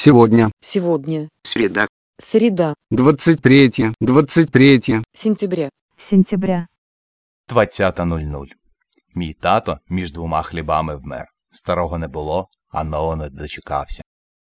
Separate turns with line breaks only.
Сегодня.
Сегодня.
Среда.
Среда.
23
Сентября.
Сентября.
20:00. Мій тато між двома хлібами вмер. Старого не було, а нового не дочекався.